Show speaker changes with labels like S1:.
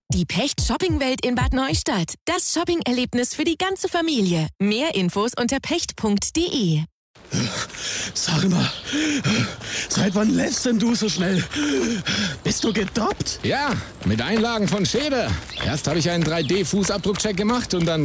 S1: Die Pecht-Shopping-Welt in Bad Neustadt. Das Shopping-Erlebnis für die ganze Familie. Mehr Infos unter pecht.de.
S2: Sag mal, seit wann lässt denn du so schnell? Bist du gedoppt?
S3: Ja, mit Einlagen von Schäder. Erst habe ich einen 3D-Fußabdruckcheck gemacht und dann